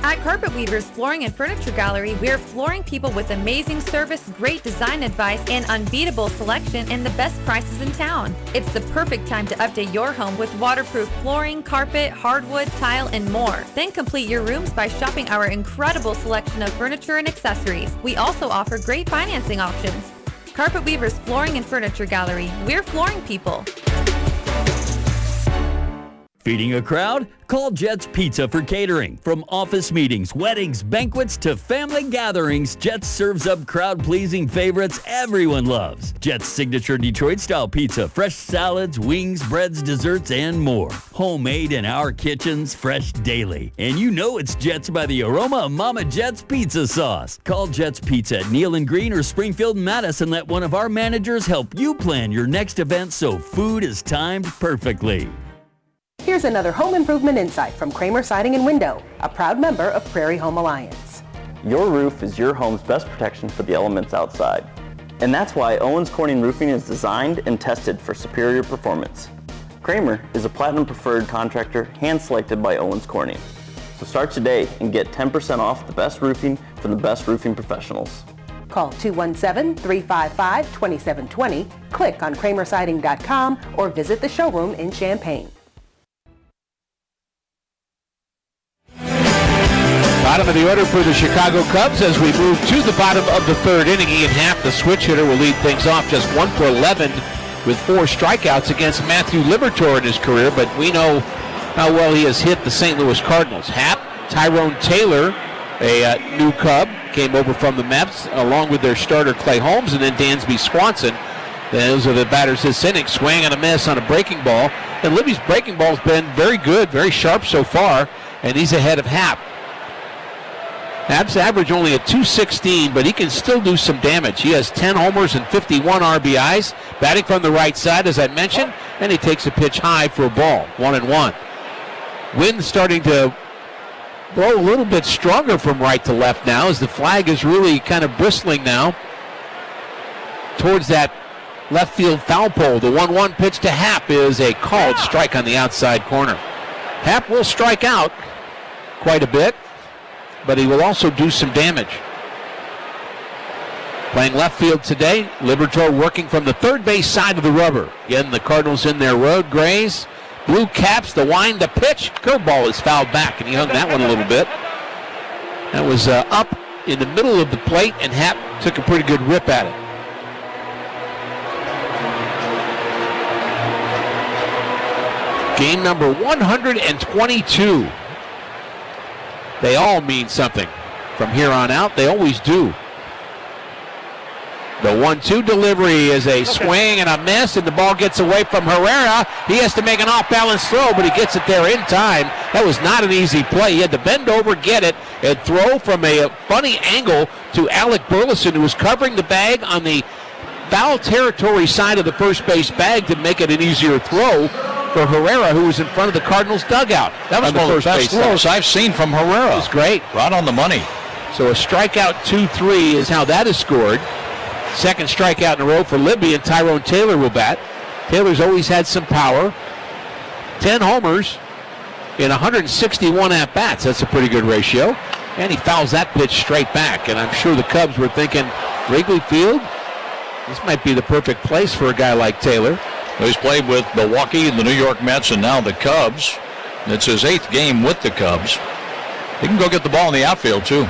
At Carpet Weavers Flooring and Furniture Gallery, we're flooring people with amazing service, great design advice, and unbeatable selection and the best prices in town. It's the perfect time to update your home with waterproof flooring, carpet, hardwood, tile, and more. Then complete your rooms by shopping our incredible selection of furniture and accessories. We also offer great financing options. Carpet Weavers Flooring and Furniture Gallery. We're flooring people. Feeding a crowd? Call Jets Pizza for catering. From office meetings, weddings, banquets, to family gatherings, Jets serves up crowd-pleasing favorites everyone loves. Jets' signature Detroit-style pizza, fresh salads, wings, breads, desserts, and more. Homemade in our kitchens, fresh daily. And you know it's Jets by the aroma of Mama Jet's pizza sauce. Call Jets Pizza at Neal and Green or Springfield and Madison. Let one of our managers help you plan your next event so food is timed perfectly. Here's another home improvement insight from Kramer Siding and Window, a proud member of Prairie Home Alliance. Your roof is your home's best protection for the elements outside. And that's why Owens Corning Roofing is designed and tested for superior performance. Kramer is a platinum preferred contractor hand-selected by Owens Corning. So start today and get 10% off the best roofing from the best roofing professionals. Call 217-355-2720, click on kramersiding.com, or visit the showroom in Champaign. Bottom of the order for the Chicago Cubs as we move to the bottom of the third inning. Ian Happ, the switch hitter, will lead things off, just 1 for 11 with 4 strikeouts against Matthew Liberatore in his career, but we know how well he has hit the St. Louis Cardinals. Happ, Tyrone Taylor, a new Cub, came over from the Mets along with their starter Clay Holmes, and then Dansby Swanson. Those are the batters this inning. Swing and a miss on a breaking ball, and Libby's breaking ball has been very good, very sharp so far, and he's ahead of Happ. Happ's average only at .216, but he can still do some damage. He has 10 homers and 51 RBIs. Batting from the right side, as I mentioned, and he takes a pitch high for a ball, 1-1. Wind starting to blow a little bit stronger from right to left now, as the flag is really kind of bristling now towards that left field foul pole. The 1-1 pitch to Happ is a called strike on the outside corner. Happ will strike out quite a bit, but he will also do some damage. Playing left field today, Liberatore working from the third base side of the rubber. Again, the Cardinals in their road grays. Blue caps, the wind, the pitch. Curveball is fouled back, and he hung that one a little bit. That was up in the middle of the plate, and Happ took a pretty good rip at it. Game number 122. They all mean something from here on out. They always do. The 1-2 delivery is a swing and a miss, and the ball gets away from Herrera. He has to make an off-balance throw, but he gets it there in time. That was not an easy play. He had to bend over, get it, and throw from a funny angle to Alec Burleson, who was covering the bag on the foul territory side of the first base bag to make it an easier throw for Herrera, who was in front of the Cardinals dugout. That was one of the best throws I've seen from Herrera. It was great. Right on the money. So a strikeout 2-3 is how that is scored. Second strikeout in a row for Libby, and Tyrone Taylor will bat. Taylor's always had some power. 10 homers in 161 at-bats. That's a pretty good ratio. And he fouls that pitch straight back. And I'm sure the Cubs were thinking, Wrigley Field, this might be the perfect place for a guy like Taylor. He's played with Milwaukee, the New York Mets, and now the Cubs. It's his 8th game with the Cubs. He can go get the ball in the outfield, too.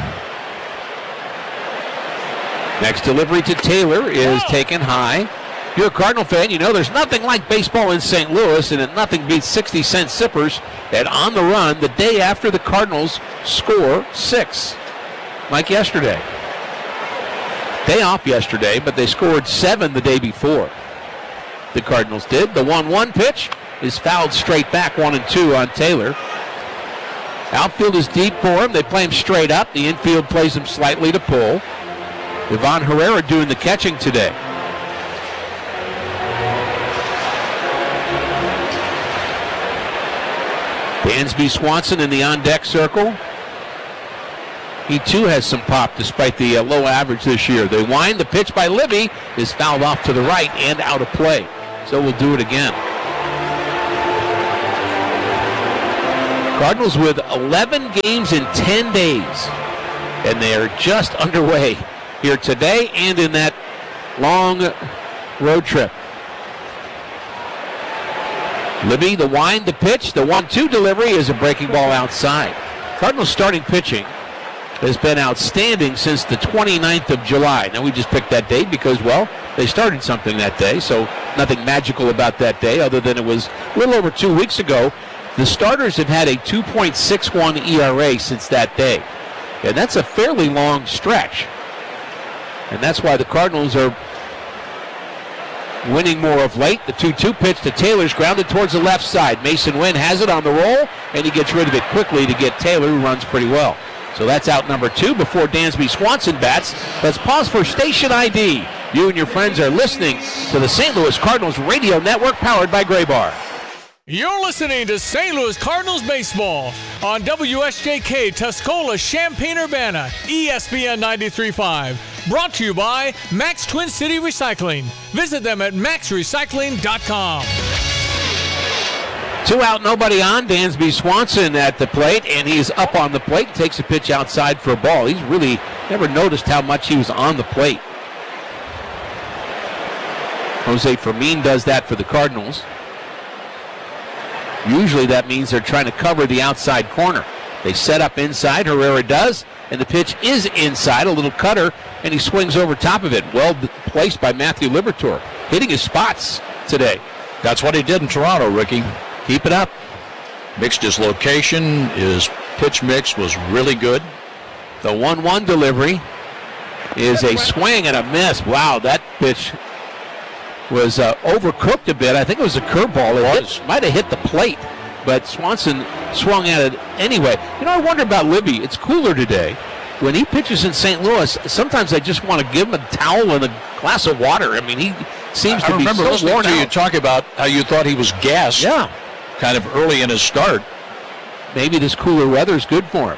Next delivery to Taylor is taken high. If you're a Cardinal fan, you know there's nothing like baseball in St. Louis, and that nothing beats 60-cent sippers at On the Run the day after the Cardinals score 6, like yesterday. Day off yesterday, but they scored 7 the day before. The Cardinals did. The 1-1 pitch is fouled straight back, 1-2 on Taylor. Outfield is deep for him. They play him straight up. The infield plays him slightly to pull. Ivan Herrera doing the catching today. Dansby Swanson in the on-deck circle. He too has some pop despite the low average this year. They wind. The pitch by Libby is fouled off to the right and out of play. So we'll do it again. Cardinals with 11 games in 10 days. And they are just underway here today and in that long road trip. Libby, the wind, the pitch, the 1-2 delivery is a breaking ball outside. Cardinals starting pitching has been outstanding since the 29th of July. Now, we just picked that date because, well, they started something that day, so nothing magical about that day other than it was a little over 2 weeks ago. The starters have had a 2.61 ERA since that day, and that's a fairly long stretch. And that's why the Cardinals are winning more of late. The 2-2 pitch to Taylor's grounded towards the left side. Mason Wynn has it on the roll, and he gets rid of it quickly to get Taylor, who runs pretty well. So that's out number 2 before Dansby Swanson bats. Let's pause for station ID. You and your friends are listening to the St. Louis Cardinals radio network powered by Gray Bar. You're listening to St. Louis Cardinals baseball on WSJK Tuscola, Champaign-Urbana, ESPN 93.5. Brought to you by Max Twin City Recycling. Visit them at maxrecycling.com. 2 out, nobody on. Dansby Swanson at the plate, and he's up on the plate. Takes a pitch outside for a ball. He's really never noticed how much he was on the plate. Jose Fermin does that for the Cardinals. Usually that means they're trying to cover the outside corner. They set up inside, Herrera does, and the pitch is inside, a little cutter, and he swings over top of it. Well placed by Matthew Liberatore, hitting his spots today. That's what he did in Toronto, Ricky. Keep it up. Mixed his location, his pitch mix was really good. The 1-1 delivery is a swing and a miss. Wow, that pitch was overcooked a bit. I think it was a curveball. It might have hit the plate, but Swanson swung at it anyway. You know, I wonder about Libby. It's cooler today. When he pitches in St. Louis, sometimes I just want to give him a towel and a glass of water. I mean, he seems to be so worn out. I remember listening to you talk about how you thought he was gassed. Yeah. Kind of early in his start. Maybe this cooler weather is good for him.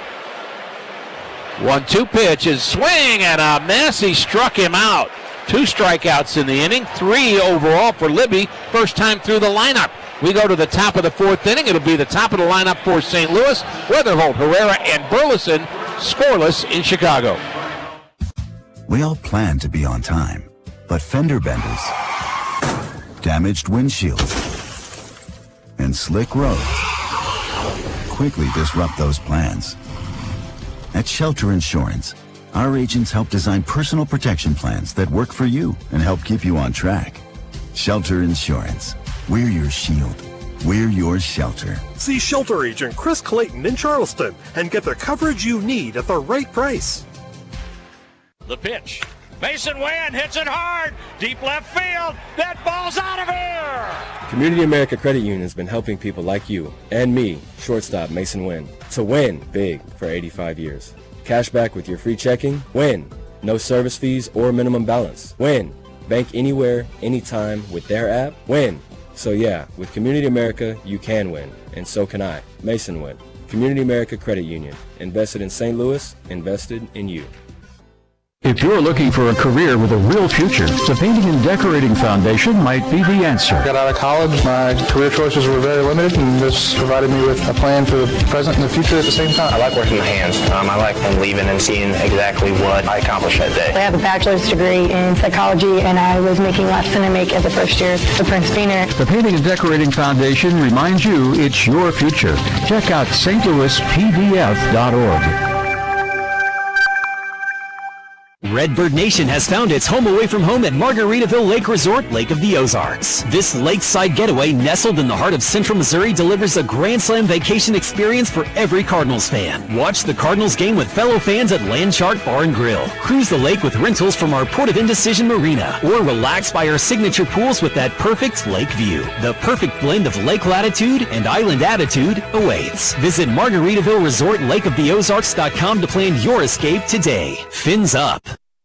1-2 pitch is swing and a miss. He struck him out. 2 strikeouts in the inning, 3 overall for Libby. First time through the lineup. We go to the top of the 4th inning. It'll be the top of the lineup for St. Louis. Weatherholt, Herrera, and Burleson scoreless in Chicago. We all plan to be on time, but fender benders, damaged windshields, and slick roads quickly disrupt those plans. At Shelter Insurance, our agents help design personal protection plans that work for you and help keep you on track. Shelter Insurance. We're your shield. We're your shelter. See Shelter Agent Chris Clayton in Charleston and get the coverage you need at the right price. The pitch. Mason Wynn hits it hard. Deep left field. That ball's out of here. Community America Credit Union has been helping people like you and me, shortstop Mason Wynn, to win big for 85 years. Cash back with your free checking. Win. No service fees or minimum balance. Win. Bank anywhere, anytime with their app. Win. So yeah, with Community America, you can win. And so can I. Mason Wynn. Community America Credit Union. Invested in St. Louis. Invested in you. If you're looking for a career with a real future, the Painting and Decorating Foundation might be the answer. I got out of college, my career choices were very limited, and this provided me with a plan for the present and the future at the same time. I like working my hands. I like leaving and seeing exactly what I accomplished that day. I have a bachelor's degree in psychology, and I was making less than I make as a first year at Prince Beaner. The Painting and Decorating Foundation reminds you it's your future. Check out stlouispdf.org. Redbird Nation has found its home away from home at Margaritaville Lake Resort, Lake of the Ozarks. This lakeside getaway, nestled in the heart of Central Missouri, delivers a Grand Slam vacation experience for every Cardinals fan. Watch the Cardinals game with fellow fans at Landshark Bar and Grill. Cruise the lake with rentals from our Port of Indecision Marina, or relax by our signature pools with that perfect lake view. The perfect blend of lake latitude and island attitude awaits. Visit Margaritaville Resort LakeOfTheOzarks.com to plan your escape today. Fins up.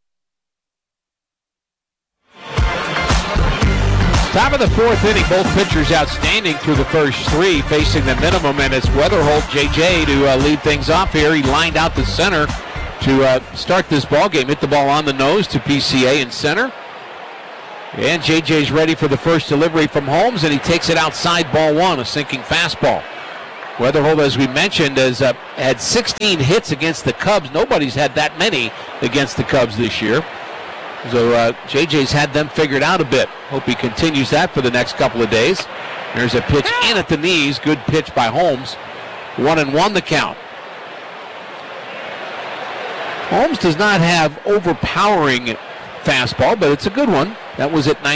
Top of the 4th inning, both pitchers outstanding through the first 3, facing the minimum, and it's Weatherholt, JJ, to lead things off here. He lined out the center to start this ball game. Hit the ball on the nose to PCA in center. And JJ's ready for the first delivery from Holmes, and he takes it outside, ball 1, a sinking fastball. Weatherholt, as we mentioned, has had 16 hits against the Cubs. Nobody's had that many against the Cubs this year. So JJ's had them figured out a bit. Hope he continues that for the next couple of days. There's a pitch in at the knees. Good pitch by Holmes. 1-1 the count. Holmes does not have overpowering fastball, but it's a good one. That was at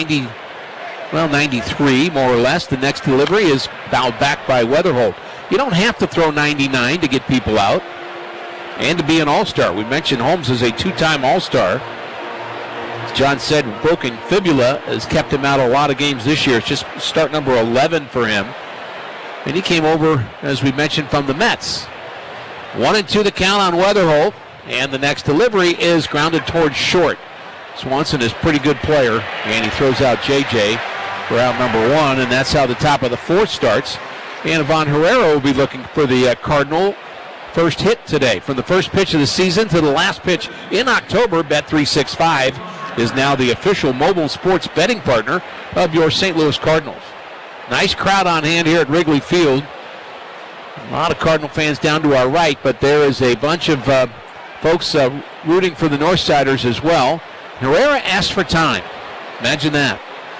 93, more or less. The next delivery is fouled back by Weatherholt. You don't have to throw 99 to get people out and to be an all-star. We mentioned Holmes is a two-time all-star. As John said, broken fibula has kept him out of a lot of games this year. It's just start number 11 for him. And he came over, as we mentioned, from the Mets. 1-2 the count on Weatherholt, and the next delivery is grounded towards short. Swanson is a pretty good player, and he throws out JJ for out number 1, and that's how the top of the 4th starts. And Ivan Herrera will be looking for the Cardinal first hit today. From the first pitch of the season to the last pitch in October, Bet365 is now the official mobile sports betting partner of your St. Louis Cardinals. Nice crowd on hand here at Wrigley Field. A lot of Cardinal fans down to our right, but there is a bunch of folks rooting for the Northsiders as well. Herrera asked for time. Imagine that.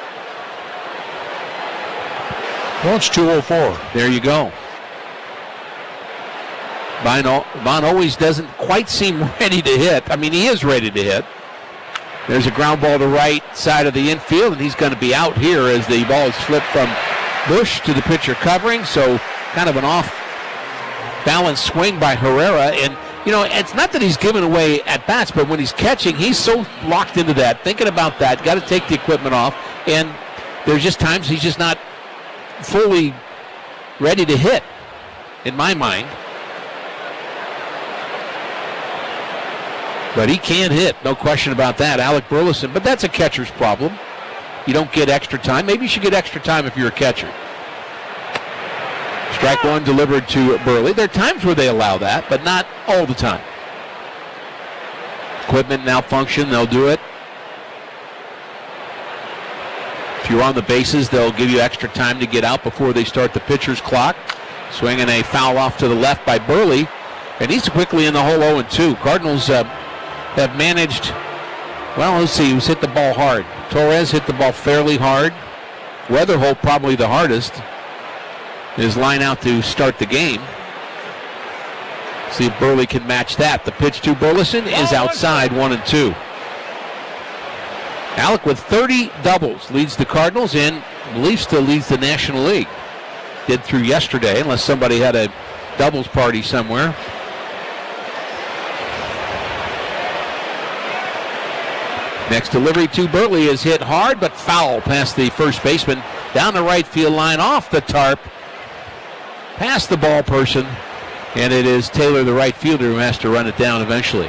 Well, it's 2:04. There you go. Vaughn always doesn't quite seem ready to hit. I mean, he is ready to hit. There's a ground ball to right side of the infield, and he's going to be out here as the ball is flipped from Bush to the pitcher covering. So kind of an off-balance swing by Herrera. And, you know, it's not that he's giving away at-bats, but when he's catching, he's so locked into that, thinking about that, got to take the equipment off. And there's just times he's just not fully ready to hit, in my mind. But he can hit, no question about that. Alec Burleson, but that's a catcher's problem. You don't get extra time. Maybe you should get extra time if you're a catcher. Strike one delivered to Burley. There are times where they allow that, but not all the time. Equipment malfunction, they'll do it. If you're on the bases, they'll give you extra time to get out before they start the pitcher's clock. Swinging a foul off to the left by Burley. And he's quickly in the hole 0-2. Cardinals have managed, well, let's see, who's hit the ball hard. Torres hit the ball fairly hard. Weatherholt probably the hardest. His line out to start the game. See if Burley can match that. The pitch to Burleson is outside, 1-2. Alec with 30 doubles leads the Cardinals and I believe still leads the National League. Did through yesterday, unless somebody had a doubles party somewhere. Next delivery to Burley is hit hard but foul past the first baseman. Down the right field line, off the tarp, past the ball person, and it is Taylor, the right fielder, who has to run it down eventually.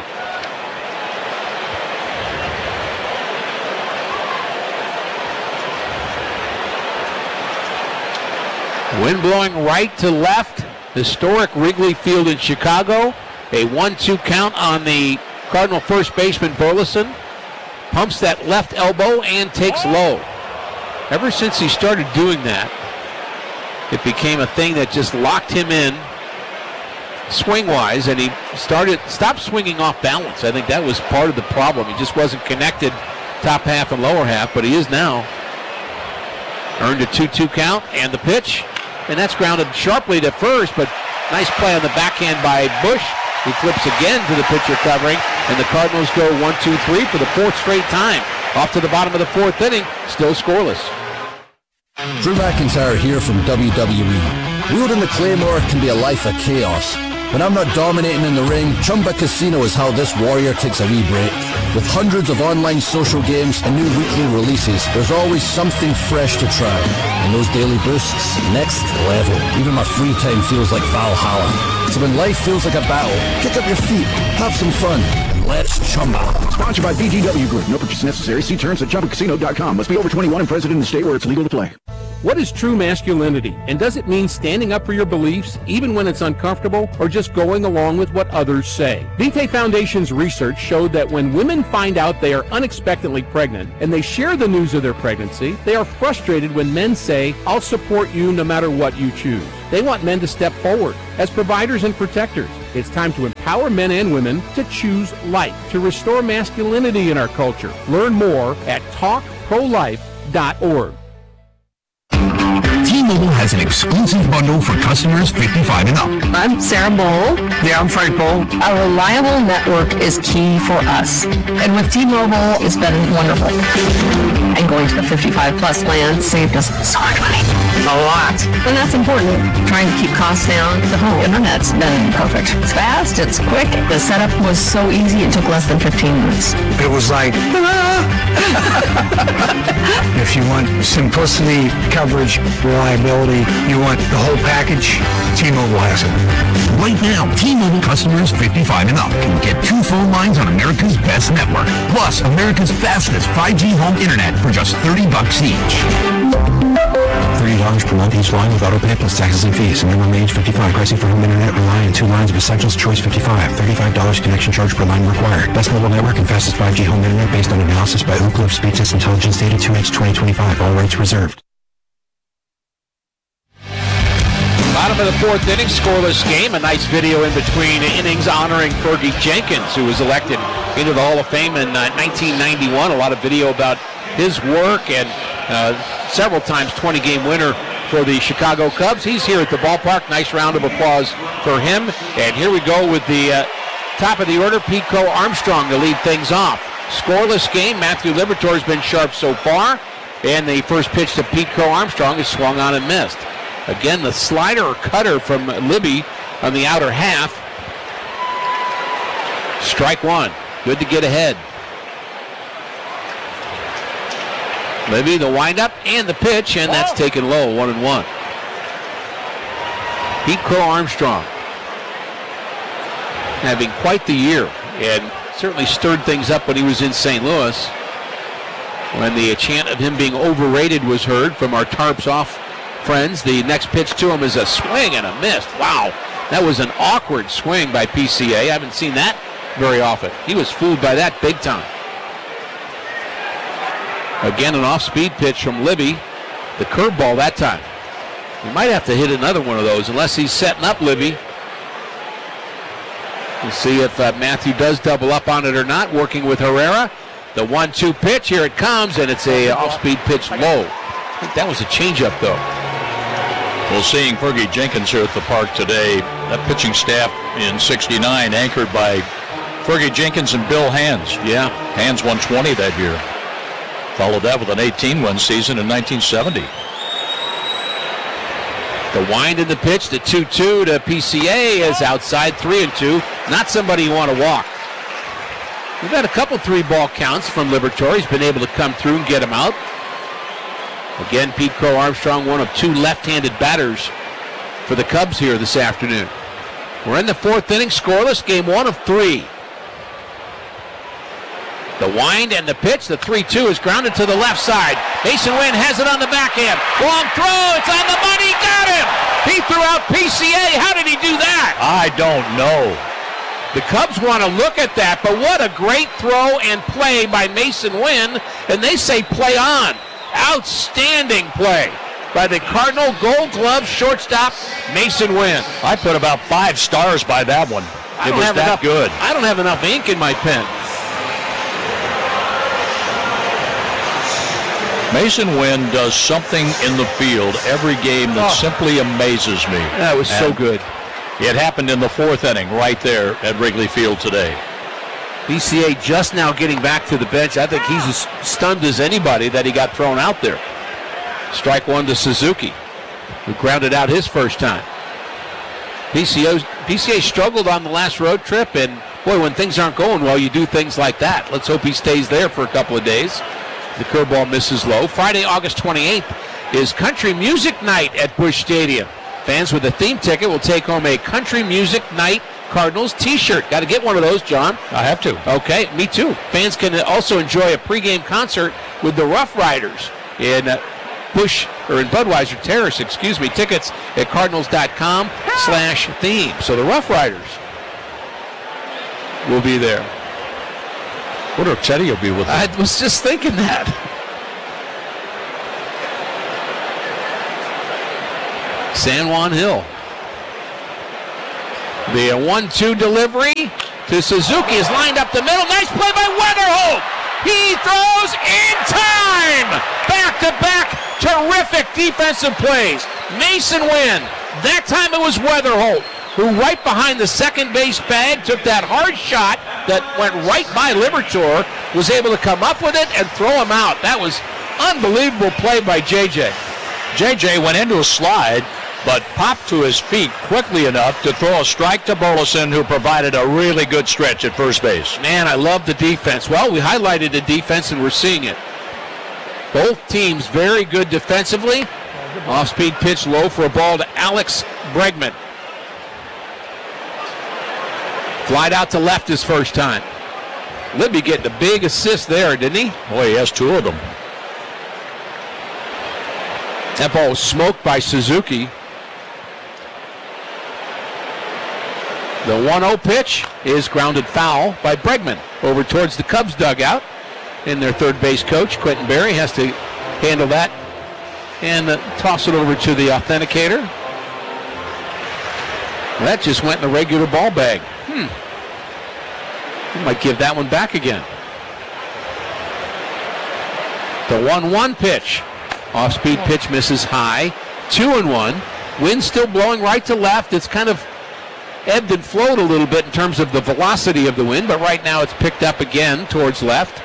Wind blowing right to left. Historic Wrigley Field in Chicago. A 1-2 count on the Cardinal first baseman Burleson. Pumps that left elbow and takes low. Ever since he started doing that, it became a thing that just locked him in swing-wise, and he stopped swinging off balance. I think that was part of the problem. He just wasn't connected top half and lower half, but he is now. Earned a 2-2 count, and the pitch, and that's grounded sharply to first, but nice play on the backhand by Bush. He flips again to the pitcher covering, and the Cardinals go 1-2-3 for the 4th straight time. Off to the bottom of the 4th inning, still scoreless. Drew McIntyre here from WWE. Wielding the Claymore can be a life of chaos. When I'm not dominating in the ring, Chumba Casino is how this warrior takes a wee break. With hundreds of online social games and new weekly releases, there's always something fresh to try. And those daily boosts, next level. Even my free time feels like Valhalla. So when life feels like a battle, kick up your feet, have some fun, and let's chumba. Sponsored by VGW Group. No purchase necessary. See terms at ChumbaCasino.com. Must be over 21 and present in the state where it's legal to play. What is true masculinity? And does it mean standing up for your beliefs, even when it's uncomfortable, or just going along with what others say? Vitae Foundation's research showed that when women find out they are unexpectedly pregnant and they share the news of their pregnancy, they are frustrated when men say, "I'll support you no matter what you choose." They want men to step forward as providers and protectors. It's time to empower men and women to choose life, to restore masculinity in our culture. Learn more at talkprolife.org. T-Mobile has an exclusive bundle for customers 55 and up. I'm Sarah Bowl. Yeah, I'm Frank Bowl. A reliable network is key for us. And with T-Mobile, it's been wonderful. And going to the 55 plus plan saved us so much money. A lot. And that's important. Trying to keep costs down. The whole internet's been perfect. It's fast, it's quick. The setup was so easy, it took less than 15 minutes. It was like, if you want simplicity, coverage, reliability, you want the whole package, T-Mobile has it. Right now, T-Mobile customers 55 and up can get 2 phone lines on America's best network, plus America's fastest 5G home internet for just $30 each. $30 per month each line with auto pay plus taxes and fees. Minimum age 55. Pricing for home internet rely on 2 lines of Essentials Choice 55. $35 connection charge per line required. Best mobile network and fastest 5G home internet based on analysis by Ookla Speed Test Intelligence Data 2H 2025. All rights reserved. Bottom of the 4th inning, scoreless game. A nice video in between innings honoring Fergie Jenkins, who was elected into the Hall of Fame in 1991. A lot of video about his work and several times 20-game winner for the Chicago Cubs. He's here at the ballpark. Nice round of applause for him. And here we go with the top of the order, Pico Armstrong to lead things off. Scoreless game. Matthew Liberatore has been sharp so far. And the first pitch to Pico Armstrong is swung on and missed. Again, the slider or cutter from Libby on the outer half. Strike one. Good to get ahead. Libby, the windup and the pitch, and that's taken low, 1-1. Pico Armstrong having quite the year and certainly stirred things up when he was in St. Louis, when the chant of him being overrated was heard from our tarps off friends. The next pitch to him is a swing and a miss. Wow, that was an awkward swing by PCA. I haven't seen that very often. He was fooled by that big time. Again, an off-speed pitch from Libby. The curveball that time. He might have to hit another one of those unless he's setting up Libby. We'll see if Matthew does double up on it or not, working with Herrera. The 1-2 pitch, here it comes, and it's a off-speed pitch low. I think that was a changeup, though. Well, seeing Fergie Jenkins here at the park today, that pitching staff in 69 anchored by Fergie Jenkins and Bill Hands. Yeah. Hands won 20 that year. Followed that with an 18-win season in 1970. The wind in the pitch, the 2-2 to PCA is outside, 3-2. Not somebody you want to walk. We've had a couple 3-ball counts from Liberatore. He's been able to come through and get him out. Again, Pico Armstrong, one of 2 left-handed batters for the Cubs here this afternoon. We're in the 4th inning, scoreless, game 1 of 3. The wind and the pitch, the 3-2 is grounded to the left side. Masyn Winn has it on the backhand. Long throw, it's on the money, got him! He threw out PCA, how did he do that? I don't know. The Cubs want to look at that, but what a great throw and play by Masyn Winn, and they say play on. Outstanding play by the Cardinal Gold Glove shortstop, Masyn Winn. I put about 5 stars by that one. It was that good. I don't have enough ink in my pen. Masyn Winn does something in the field every game that simply amazes me. That was so good. It happened in the 4th inning right there at Wrigley Field today. PCA just now getting back to the bench. I think he's as stunned as anybody that he got thrown out there. Strike one to Suzuki, who grounded out his first time. PCA struggled on the last road trip, and boy, when things aren't going well, you do things like that. Let's hope he stays there for a couple of days. The curveball misses low. Friday, August 28th is Country Music Night at Busch Stadium. Fans with a theme ticket will take home a Country Music Night Cardinals t-shirt. Got to get one of those, John. I have to. Okay, me too. Fans can also enjoy a pregame concert with the Rough Riders in Budweiser Terrace, Tickets at cardinals.com/theme. So the Rough Riders will be there. I wonder if Teddy will be with them. I was just thinking that. San Juan Hill. The 1-2 delivery to Suzuki is lined up the middle. Nice play by Weatherholt. He throws in time. Back-to-back terrific defensive plays. Mason Wynn. That time it was Weatherholt, who right behind the second base bag took that hard shot that went right by Liberatore, was able to come up with it and throw him out. That was unbelievable play by JJ. JJ went into a slide, but popped to his feet quickly enough to throw a strike to Burleson, who provided a really good stretch at first base. Man, I love the defense. Well, we highlighted the defense, and we're seeing it. Both teams very good defensively. Off-speed pitch low for a ball to Alex Bregman. Flied out to left his first time. Libby getting a big assist there, didn't he? Boy, he has two of them. That ball was smoked by Suzuki. The 1-0 pitch is grounded foul by Bregman over towards the Cubs dugout. And their third base coach, Quentin Berry, has to handle that and toss it over to the authenticator. That just went in the regular ball bag. He might give that one back again. The 1-1 pitch. Off-speed pitch misses high. 2-1. Wind still blowing right to left. It's kind of ebbed and flowed a little bit in terms of the velocity of the wind, but right now it's picked up again towards left.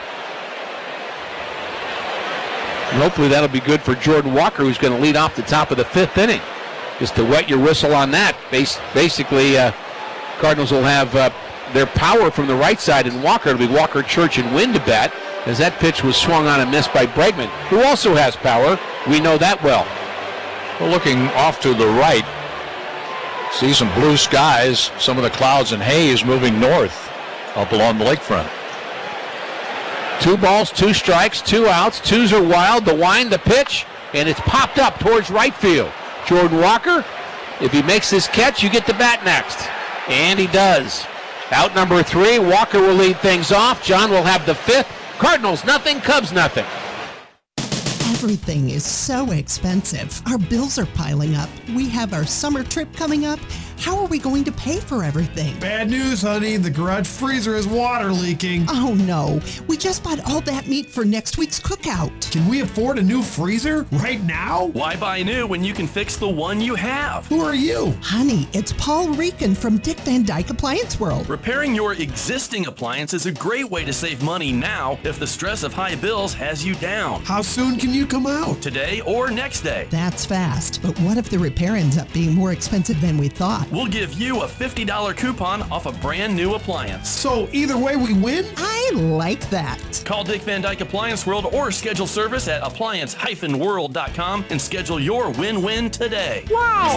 And hopefully that'll be good for Jordan Walker, who's going to lead off the top of the fifth inning. Just to wet your whistle on that. Basically, Cardinals will have their power from the right side, and Walker. It'll be Walker, Church, and Wynn to bat, as that pitch was swung on and missed by Bregman, who also has power. We know that well. Well, looking off to the right, see some blue skies, some of the clouds and haze moving north up along the lakefront. 2 balls, 2 strikes, 2 outs. 2s are wild. The wind, the pitch, and it's popped up towards right field. Jordan Walker, if he makes this catch, you get the bat next. And he does. Out number 3, Walker will lead things off. John will have the 5th. Cardinals nothing, Cubs nothing. Everything is so expensive. Our bills are piling up. We have our summer trip coming up. How are we going to pay for everything? Bad news, honey. The garage freezer is water leaking. Oh no. We just bought all that meat for next week's cookout. Can we afford a new freezer right now? Why buy new when you can fix the one you have? Who are you? Honey, it's Paul Rican from Dick Van Dyke Appliance World. Repairing your existing appliance is a great way to save money now if the stress of high bills has you down. How soon can you come out? Today or next day. That's fast, but what if the repair ends up being more expensive than we thought? We'll give you a $50 coupon off a brand new appliance. So either way we win? I like that. Call Dick Van Dyke Appliance World or schedule service at appliance-world.com and schedule your win-win today. Wow!